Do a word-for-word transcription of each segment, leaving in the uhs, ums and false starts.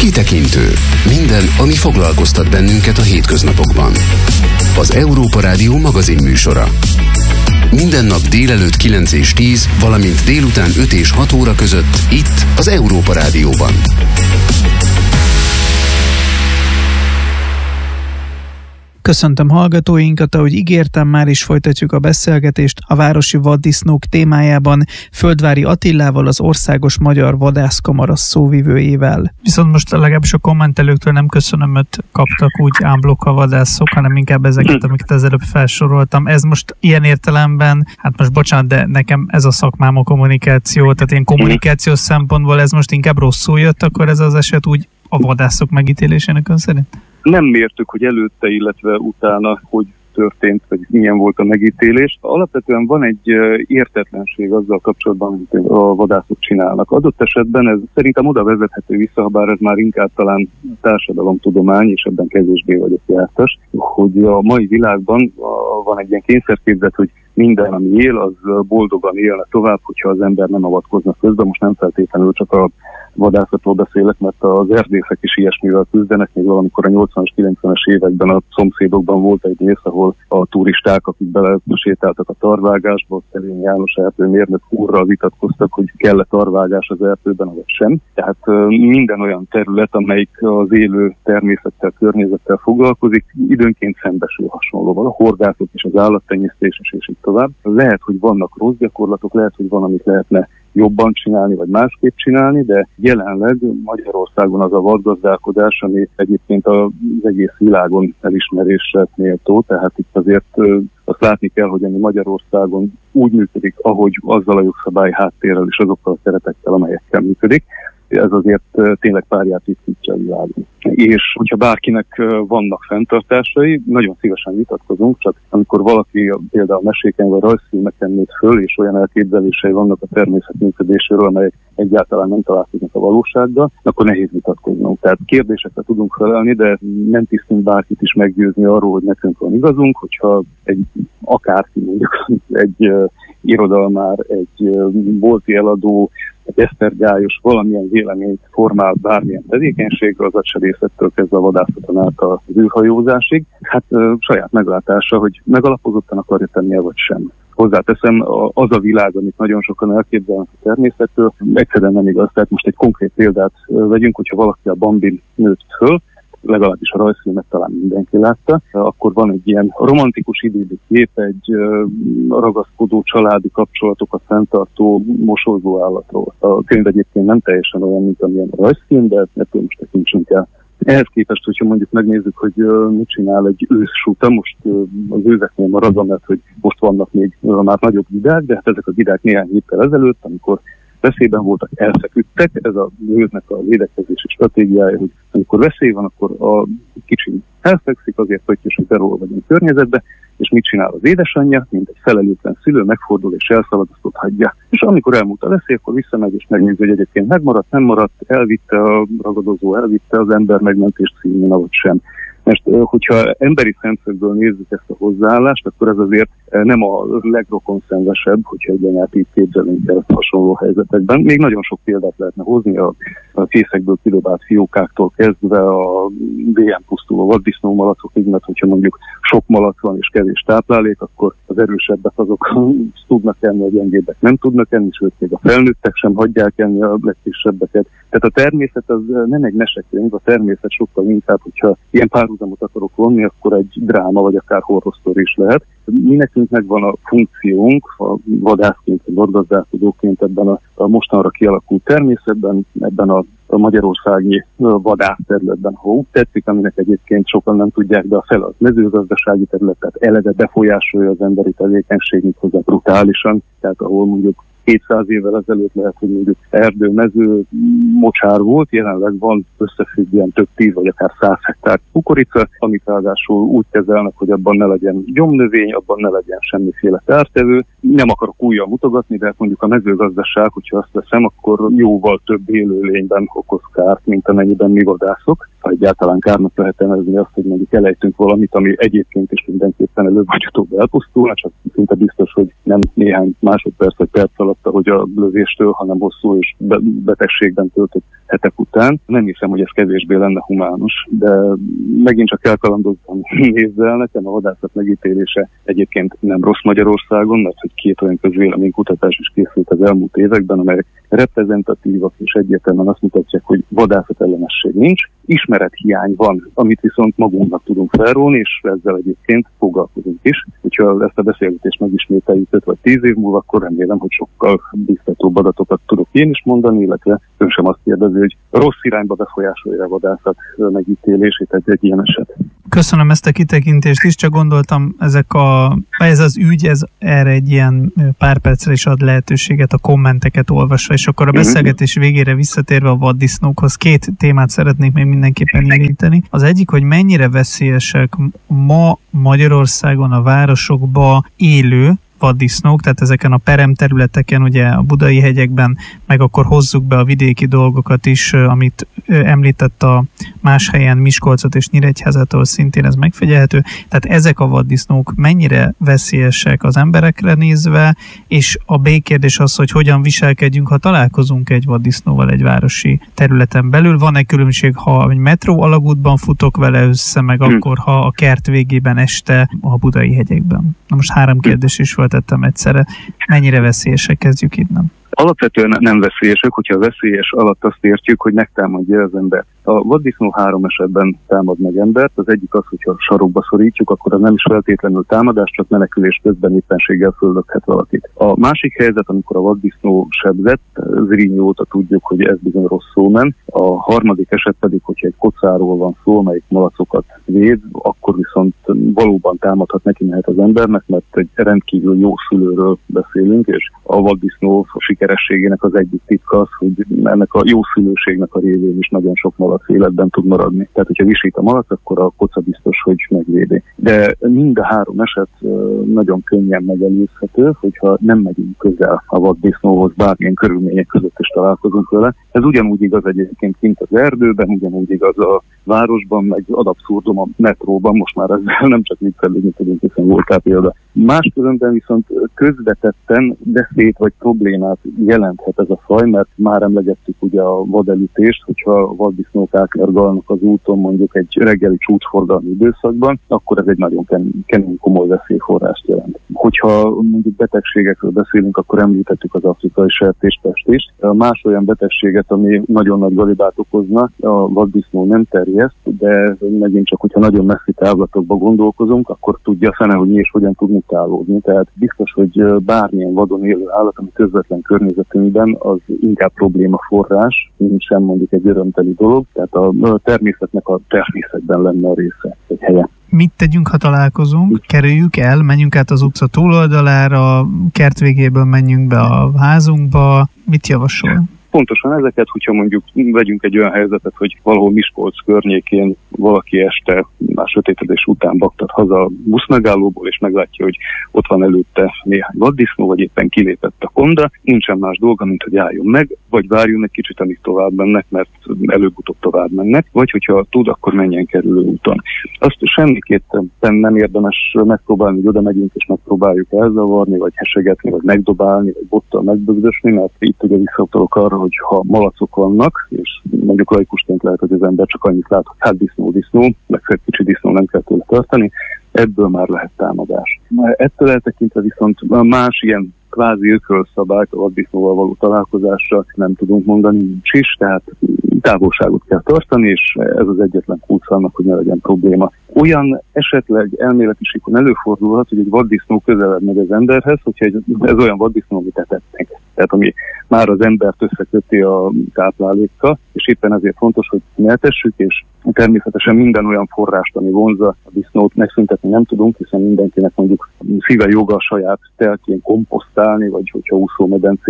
Kitekintő. Minden, ami foglalkoztat bennünket a hétköznapokban. Az Európa Rádió magazin műsora. Minden nap délelőtt kilenc és tíz, valamint délután öt és hat óra között itt az Európa Rádióban. Köszöntöm hallgatóinkat, ahogy ígértem, már is folytatjuk a beszélgetést a városi vaddisznók témájában Földvári Attilával, az Országos Magyar Vadászkamara szóvivőjével. Viszont most legalábbis a kommentelőktől nem köszönömöt kaptak úgy ámblok a vadászok, hanem inkább ezeket, amiket az előbb felsoroltam. Ez most ilyen értelemben, hát most bocsánat, de nekem ez a szakmám a kommunikáció, tehát ilyen kommunikációs szempontból ez most inkább rosszul jött, akkor ez az eset úgy a vadászok megítélésének ön szerint? Nem mértük, hogy előtte, illetve utána, hogy történt, vagy milyen volt a megítélés. Alapvetően van egy értetlenség azzal kapcsolatban, amit a vadászok csinálnak. Adott esetben ez szerintem oda vezethető vissza, ha bár ez már inkább talán társadalomtudomány, és ebben kevésbé vagyok jártas, hogy a mai világban van egy ilyen kényszerképzet, hogy minden, ami él, az boldogan élne tovább, hogyha az ember nem avatkozna közben. Most nem feltétlenül csak a vadászatról beszélek, mert az erdészek is ilyesmivel küzdenek. Még valamikor a nyolcvanas, kilencvenes években a szomszédokban volt egy rész, ahol a turisták, akik bele sétáltak a tarvágásba, Szerény János erdőmérnök úrral vitatkoztak, hogy kell-e tarvágás az erdőben, vagy sem. Tehát minden olyan terület, amelyik az élő természettel, környezettel foglalkozik, időnként szembesül hasonlóval. A horgászok és az állattenyésztés és így tovább. Lehet, hogy vannak rossz gyakorlatok, lehet, hogy van, amit lehetne jobban csinálni, vagy másképp csinálni, de jelenleg Magyarországon az a vadgazdálkodás, ami egyébként az egész világon elismerésre méltó, tehát itt azért azt látni kell, hogy ami Magyarországon úgy működik, ahogy azzal a jogszabályi háttérrel és azokkal a keretekkel, amelyekkel működik, ez azért tényleg párját ritkítja a világon. És hogyha bárkinek vannak fenntartásai, nagyon szívesen vitatkozunk, csak amikor valaki például meséken vagy rajzfilmeken nőtt föl, és olyan elképzelései vannak a természet működéséről, amelyek egyáltalán nem találkoznak a valósággal, akkor nehéz vitatkoznunk. Tehát kérdésekre tudunk felelni, de nem tisztünk bárkit is meggyőzni arról, hogy nekünk van igazunk, hogyha egy akárki, mondjuk egy uh, irodalmár, egy uh, bolti eladó, egy esztergályos valamilyen véleményt formál bármilyen tevékenységről, az agysedészettől kezdve a vadászaton át az űrhajózásig. Hát ö, saját meglátása, hogy megalapozottan akarja tennie, vagy sem. Hozzáteszem, az a világ, amit nagyon sokan elképzelnek a természettől, egyszerűen nem igaz. Tehát most egy konkrét példát vegyünk, hogyha valaki a Bambin nőtt föl, legalábbis a rajzfilmet talán mindenki látta, akkor van egy ilyen romantikus idilli kép, egy ragaszkodó családi kapcsolatokat fenntartó mosolygó állatról. A könyv egyébként nem teljesen olyan, mint amilyen a rajzfilm, de ettől most tekintsünk el. Ehhez képest, hogyha mondjuk megnézzük, hogy uh, mit csinál egy őssúta, most uh, az őzeknél maradva, mert hogy most vannak még uh, már nagyobb vidák, de hát ezek a vidák néhány héttel ezelőtt, amikor veszélyben voltak, elfeküdtek. Ez a őznek a védekezési stratégiája, hogy amikor veszély van, akkor a kicsi elfekszik azért, hogy is berolvadjon a környezetbe, és mit csinál az édesanyja, mint egy felelőtlen szülő, megfordul és elszalad, azt ott hagyja. És amikor elmúlt a veszély, akkor visszamegy és megnézi, hogy egyébként megmaradt, nem maradt, elvitte a ragadozó, elvitte az ember megmentést címén, vagy sem. Most, hogyha emberi szemszögből nézzük ezt a hozzáállást, akkor ez azért nem a legrokonszenvesebb, hogyha egyenlát így képzelünk el hasonló helyzetekben. Még nagyon sok példát lehetne hozni, a, a fészekből kidobált fiókáktól kezdve a végen pusztuló vaddisznó malacokig, mert hogyha mondjuk sok malac van és kevés táplálék, akkor az erősebbek azok tudnak enni, a gyengébbek nem tudnak enni, sőt még a felnőttek sem hagyják enni a legkisebbeket. Tehát a természet az nem egy mesekönyv, a természet sokkal inkább, hogyha ilyen párhuzamot akarok vonni, akkor egy dráma vagy akár horror sztori is lehet. Mi nekünk megvan a funkciónk, a vadászként, a vadgazdálkodóként ebben a, a mostanra kialakult természetben, ebben a, a magyarországi vadászterületben, ha úgy tetszik, aminek egyébként sokan nem tudják, de a fele az mezőgazdasági terület, tehát eleve befolyásolja az emberi tevékenység, méghozzá brutálisan, tehát ahol mondjuk kétszáz évvel ezelőtt lehet, hogy mondjuk erdő, mező, mocsár volt, jelenleg van összefüggően több tíz vagy akár száz hektár kukorica, amit ráadásul úgy kezelnek, hogy abban ne legyen gyomnövény, abban ne legyen semmiféle kártevő. Nem akarok újjal mutogatni, de mondjuk a mezőgazdaság, hogyha azt veszem, akkor jóval több élőlényben okoz kárt, mint amennyiben mi vadászok. ha egyáltalán kárnak lehet nevezni azt, hogy mondjuk elejtünk valamit, ami egyébként is mindenképpen előbb vagy utóbb elpusztulna, csak szinte biztos, hogy nem néhány másodperc vagy perc alatt, ahogy a lövéstől, hanem hosszú és betegségben töltött hetek után. Nem hiszem, hogy ez kevésbé lenne humános, de megint csak elkalandoztam nézzel, nekem a vadászat megítélése egyébként nem rossz Magyarországon, mert hogy két olyan közvéleménykutatás is készült az elmúlt években, amelyek reprezentatívak és egyértelműen azt mutatják, hogy vadászat ellenesség nincs, ismerethiány van, amit viszont magunknak tudunk felrólni, és ezzel egyébként foglalkozunk is. Hogyha ezt a beszélgetést megismételjük öt vagy tíz év múlva, akkor remélem, hogy sokkal biztatóbb adatokat tudok én is mondani, illetve ön sem azt kérdezi, hogy rossz irányba befolyásolja a vadászat megítélését egy, egy ilyen eset. Köszönöm ezt a kitekintést is, csak gondoltam, ezek a, ez az ügy, ez erre egy ilyen pár percre is ad lehetőséget a kommenteket olvasva, és akkor a beszélgetés végére visszatérve a vaddisznókhoz két témát szeretnék még mindenképpen érinteni. Az egyik, hogy mennyire veszélyesek ma Magyarországon a városokba élő vaddisznók, tehát ezeken a peremterületeken, ugye a budai hegyekben, meg akkor hozzuk be a vidéki dolgokat is, amit említett a más helyen, Miskolcot és Nyíregyházát, ahol szintén ez megfigyelhető. Tehát ezek a vaddisznók mennyire veszélyesek az emberekre nézve, és a B kérdés az, hogy hogyan viselkedjünk, ha találkozunk egy vaddisznóval egy városi területen belül. Van-e különbség, ha egy metró alagútban futok vele össze, meg hmm. akkor, ha a kert végében este a budai hegyekben? Na most három kérdés is tettem egyszerre. Mennyire veszélyesek, kezdjük innen? Alapvetően nem veszélyesek, hogyha veszélyes alatt azt értjük, hogy megtámadja az ember. A vaddisznó három esetben támad meg embert. Az egyik az, hogyha sarokba szorítjuk, akkor az nem is feltétlenül támadás, csak menekülés közben éppenséggel föllökhet valakit. A másik helyzet, amikor a vaddisznó sebzett, Zrínyi óta tudjuk, hogy ez bizony rosszul ment. A harmadik eset pedig, hogyha egy kocáról van szó, amelyik malacokat véd, akkor viszont valóban támadhat, neki mehet az embernek, mert egy rendkívül jó szülőről beszélünk, és a vaddisznó sikerességének az egyik titka az, hogy ennek a jó szülőségnek a révén is nagyon sok malac életben tud maradni. Tehát, hogyha visít a malac, akkor a koca biztos, hogy megvédi. De mind a három eset nagyon könnyen megelőzhető, hogyha nem megyünk közel a vaddisznóhoz, bármilyen körülmények között is találkozunk vele. Ez ugyanúgy igaz egyébként kint az erdőben, ugyanúgy igaz a városban, meg ad abszurdum a metróban, most már ezzel nem csak viccelődni tudunk, hiszen voltál példa. Máskülönben viszont közvetetten veszélyt vagy problémát jelenthet ez a faj, mert már emlegettük ugye a vadelütést, hogyha a vaddisznók átjárgalnak az úton mondjuk egy reggeli csúcsforgalmi időszakban, akkor ez egy nagyon kemény, komoly veszélyforrást jelent. Hogyha mondjuk betegségekről beszélünk, akkor említettük az afrikai sertéspest is. A más olyan betegséget, ami nagyon nagy galibát okozna, a vaddisznó nem terjeszt, de megint csak, hogyha nagyon messzi távlatokba gondolkozunk, akkor tudja fene, hogy mi és hogyan tud mutálódni. Tehát biztos, hogy bármilyen vadon élő állat, ami közvetlen környezetünkben, az inkább probléma forrás, mint sem mondjuk egy örömteli dolog. Tehát a természetnek a természetben lenne a része, egy helye. Mit tegyünk, ha találkozunk? Kerüljük el, menjünk át az utca túloldalára, kert végéből menjünk be a házunkba. Mit javasol? Pontosan ezeket, hogyha mondjuk vegyünk egy olyan helyzetet, hogy valahol Miskolc környékén valaki este már sötétedés után baktat haza a buszmegállóból, és meglátja, hogy ott van előtte néhány vaddisznó, vagy éppen kilépett a konda, nincsen más dolga, mint hogy álljon meg, vagy várjon egy kicsit, amíg tovább mennek, mert előbb-utóbb tovább mennek, vagy hogyha tud, akkor menjen kerülő úton. Azt semmiképpen nem érdemes megpróbálni, hogy oda megyünk és megpróbáljuk elzavarni, vagy hesegetni, vagy megdobálni, vagy bottal megbögdösni, mert itt ugye visszautalok arra, hogy ha malacok vannak, és mondjuk laikusként lehet, hogy az ember csak annyit lát, hogy hát disznó, disznó, legfeljebb kicsi disznó, nem kell tőle tartani, ebből már lehet támadás. Ettől eltekintve viszont más ilyen kvázi ökölszabályt a vaddisznóval való találkozásra nem tudunk mondani, nincs is, tehát távolságot kell tartani, és ez az egyetlen kulcs annak, hogy ne legyen probléma. Olyan esetleg elméleti síkon előfordulhat, hogy egy vaddisznó közelebb megy az emberhez, hogyha egy, ez olyan vaddisznó, amit etetnek. Tehát ami már az embert összeköti a táplálékkal, és éppen ezért fontos, hogy ne etessük, és természetesen minden olyan forrást, ami vonzza a disznót, megszüntetni nem tudunk, hiszen mindenkinek mondjuk szíve joga a saját telkén komposztálni, vagy hogyha úszómedencét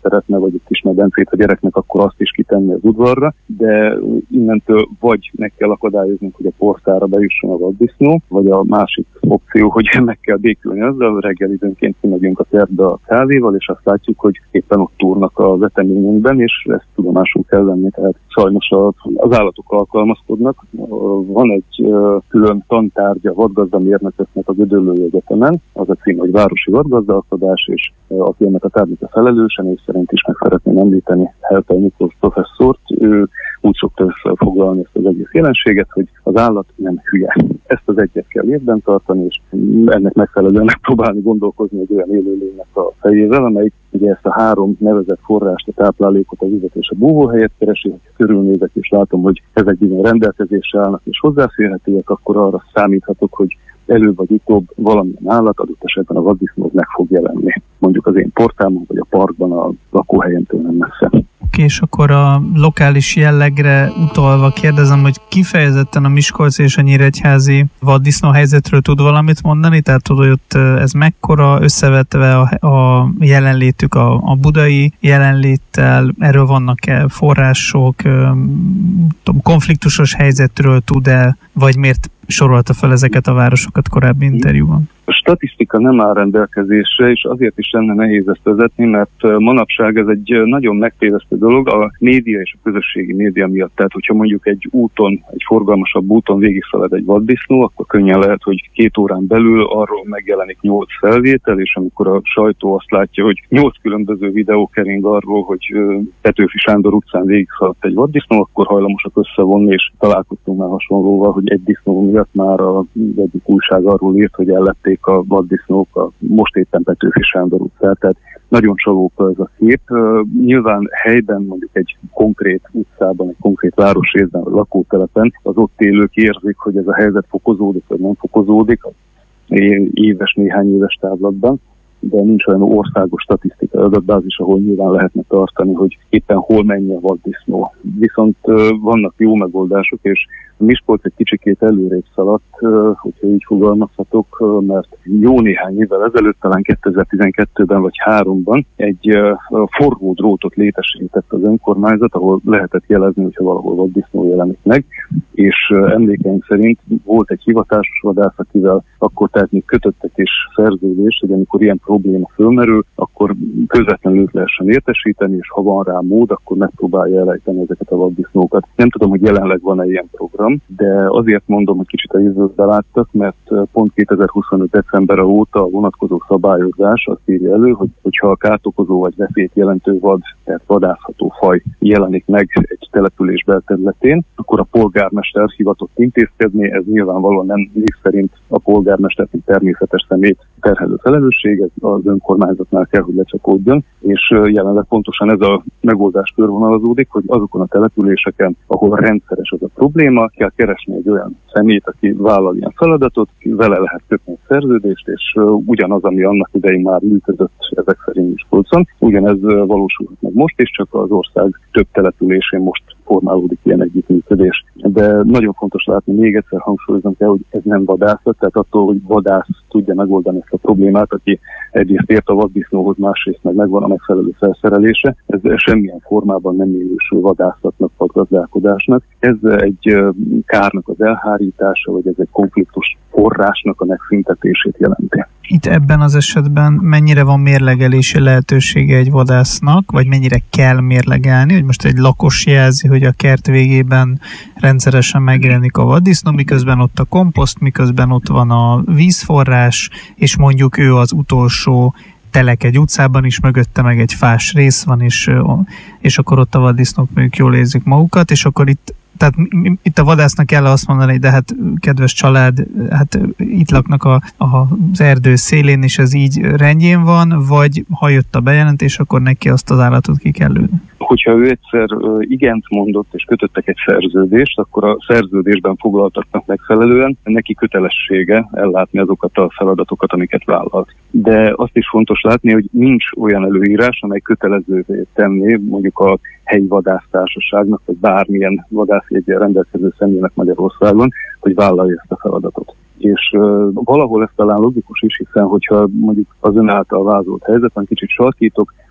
szeretne, vagy egy kis medencét a gyereknek, akkor azt is kitenni az udvarra, de innentől vagy meg kell akadályoznunk, hogy a portára bejusson a vaddisznó, vagy a másik opció, hogy meg kell békülni azzal, reggel időnként kimegyünk a kertbe a kávéval, és azt látjuk, hogy éppen ott túrnak a veteményünkben, és ezt tudomásul kell venni, tehát sajnos az állatok alkalmazkodnak. Van egy külön tantárgya a vadgazdamérnököknek a Gödöllői Egyetemen, az a cím, hogy városi vadgazdálkodás, és aki ennek a tárgynak a felelősen, és szerint is meg szeretném említeni Helpel Miklós professzort, ő úgy szokta összefoglalni ezt az egész jelenséget, hogy az állat nem hülye. Ezt az egyet kell évben tartani, és ennek megfelelően megpróbálni gondolkozni egy olyan élőlénynek a fejével, amelyik ugye ezt a három nevezett forrást, a táplálékot, a vizet és a búvóhelyet keresi, hogy körülnézek és látom, hogy ezek bizony rendelkezésre állnak és hozzáférhetőek, akkor arra számíthatok, hogy előbb vagy utóbb valamilyen állat, adott esetben a vaddisznó meg fog jelenni. Mondjuk az én portámon, vagy a parkban, a lakóhelyemtől nem messze. Oké, és akkor a lokális jellegre utalva kérdezem, hogy kifejezetten a miskolci és a nyíregyházi vaddisznó helyzetről tud valamit mondani? Tehát tudod, hogy ott ez mekkora összevetve a, a jelenlétük a, a budai jelenléttel, erről vannak-e források, tudom, konfliktusos helyzetről tud-e, vagy miért sorolta fel ezeket a városokat korábbi interjúban? A statisztika nem áll rendelkezésre, és azért is lenne nehéz ezt vezetni, mert manapság ez egy nagyon megtévesztő dolog a média és a közösségi média miatt. Tehát, hogyha mondjuk egy úton, egy forgalmasabb úton végigszalad egy vaddisznó, akkor könnyen lehet, hogy két órán belül arról megjelenik nyolc felvétel, és amikor a sajtó azt látja, hogy nyolc különböző videó kering arról, hogy Petőfi Sándor utcán végigszaladt egy vaddisznó, akkor hajlamosak összevonni, és találkoztunk már hasonlóval, hogy egy disznó miatt már az egyik újság arról írt, hogy ellették a vaddisznók a most éppen Petőfi Sándor utcát. Tehát nagyon csalóka ez a kép. Nyilván helyben, mondjuk egy konkrét utcában, egy konkrét városrészben, vagy lakótelepen az ott élők érzik, hogy ez a helyzet fokozódik, vagy nem fokozódik, éves, néhány éves távlatban, de nincs olyan országos statisztikai adatbázis, ahol nyilván lehetne tartani, hogy éppen hol mennyi a vaddisznó. Viszont vannak jó megoldások, és a Miskolc egy kicsikét előrébb szaladt, hogyha így fogalmazhatok, mert jó néhány évvel ezelőtt, talán kétezer-tizenkettőben vagy háromban egy forgó drótot létesített az önkormányzat, ahol lehetett jelezni, hogyha valahol vaddisznó jelenik meg, és emlékeim szerint volt egy hivatásos vadász, akivel akkor tehát még kötöttek is szerződést, hogy amikor ilyen probléma fölmerül, akkor közvetlenül őt lehessen értesíteni, és ha van rá mód, akkor megpróbálja elejteni ezeket a vaddisznókat. Nem tudom, hogy jelenleg van-e ilyen program, de azért mondom, hogy kicsit a jövőbe láttak, mert pont kétezer-huszonöt december óta a vonatkozó szabályozás azt írja elő, hogy hogyha a károkozó vagy veszélyt jelentő vad, tehát vadászható faj jelenik meg egy település belterületén, akkor a polgármester hivatott intézkedni, ez nyilvánvalóan nem név szerint a polgármester, mint természetes személyt terhelő felelősség, ez az önkormányzatnál kell, hogy lecsapódjon, és jelenleg pontosan ez a megoldás körvonalazódik, hogy azokon a településeken, ahol rendszeres az a probléma, kell keresni egy olyan személyt, aki vállal ilyen feladatot, vele lehet kötni a szerződést, és ugyanaz, ami annak idején már működött ezek szerint Miskolcon, ugyanez valósulhat meg most is, csak az ország több településén most formálódik ilyen együttműködés. De nagyon fontos látni, még egyszer hangsúlyozom kell, hogy ez nem vadászat, tehát attól, hogy vadász tudja megoldani ezt a problémát, aki egyrészt ért a vaddisznóhoz, másrészt meg megvan a megfelelő felszerelése, ez semmilyen formában nem minősül vadászatnak vagy gazdálkodásnak. Ez egy kárnak az elhárítása, vagy ez egy konfliktus forrásnak a megszüntetését jelenti. Itt ebben az esetben mennyire van mérlegelési lehetősége egy vadásznak, vagy mennyire kell mérlegelni, hogy most egy lakos jelzi, hogy a kert végében rendszeresen megjelenik a vaddisznó, miközben ott a komposzt, miközben ott van a vízforrás, és mondjuk ő az utolsó telek egy utcában is, mögötte meg egy fás rész van, és, és akkor ott a vaddisznók mondjuk jól érzik magukat, és akkor itt Tehát itt a vadásznak kell azt mondani, de hát kedves család, hát itt laknak a, a, az erdő szélén, és ez így rendjén van, vagy ha jött a bejelentés, akkor neki azt az állatot ki kell lőni. Hogyha ő egyszer igent mondott és kötöttek egy szerződést, akkor a szerződésben foglaltaknak megfelelően neki kötelessége ellátni azokat a feladatokat, amiket vállalt. De azt is fontos látni, hogy nincs olyan előírás, amely kötelezővé tenné mondjuk a helyi vadásztársaságnak, vagy bármilyen vadászjeggyel rendelkező személynek Magyarországon, hogy vállalja ezt a feladatot. És uh, valahol ez talán logikus is, hiszen hogyha mondjuk az ön által vázolt helyzetben kicsit sarkítok,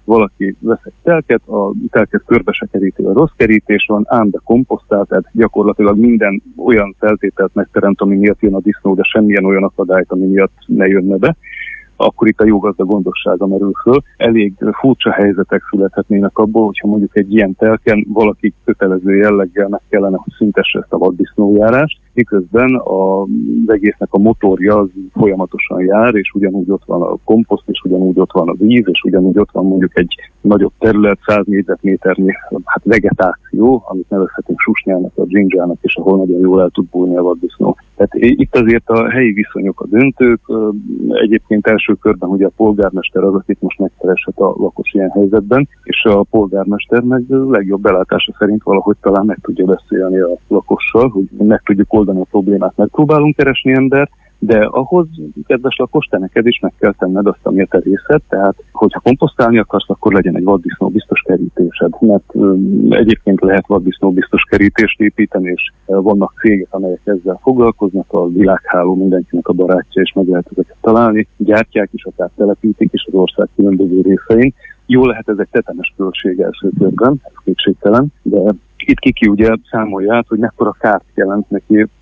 valaki vesz egy telket, a telket körbe se keríti, a rossz kerítés van, ám de komposztál, tehát gyakorlatilag minden olyan feltételt megteremt, ami miatt jön a disznó, de semmilyen olyan akadályt, ami miatt ne jönne be, akkor itt a jó gazda gondossága merül föl. Elég furcsa helyzetek születhetnének abból, hogyha mondjuk egy ilyen telken valaki kötelező jelleggel meg kellene, hogy szüntesse ezt a vaddisznójárást, miközben az egésznek a motorja az folyamatosan jár, és ugyanúgy ott van a komposzt, és ugyanúgy ott van a víz, és ugyanúgy ott van mondjuk egy nagyobb terület, száz négyzetméternyi hát vegetáció, amit nevezhetünk susnyának, a dzsindzsának, és ahol nagyon jól el tud bújni a vaddisznó. Tehát itt azért a helyi viszonyok a döntők. Egyébként első körben ugye a polgármester az, akit most megkereshet a lakos ilyen helyzetben, és a polgármester meg legjobb belátása szerint valahogy talán meg tudja beszélni a lakossal, hogy meg tudjuk oldani a problémát, megpróbálunk keresni embert, de ahhoz, kedves lakos, te neked is meg kell tenned azt, ami a te részed, tehát hogyha komposztálni akarsz, akkor legyen egy vaddisznó biztos kerítésed, mert um, egyébként lehet vaddisznó biztos kerítést építeni, és uh, vannak cégek, amelyek ezzel foglalkoznak, a világháló mindenkinek a barátja, és meg lehet ezeket találni, gyártják is, akár telepítik is az ország különböző részein. Jó lehet ez egy tetemes költség első körben, ez kétségtelen, de itt Kiki ugye számolja át, hogy mekkora kárt jelent neki